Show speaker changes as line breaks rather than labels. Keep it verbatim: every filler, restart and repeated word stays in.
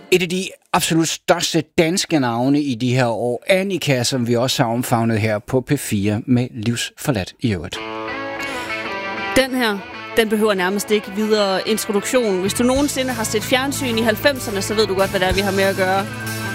Et af de absolut største danske navne i de her år, Annika, som vi også har omfavnet her på P fire med Livsforladt i øvrigt.
Den her, den behøver nærmest ikke videre introduktion. Hvis du nogensinde har set fjernsyn i halvfemserne, så ved du godt, hvad det er, vi har med at gøre.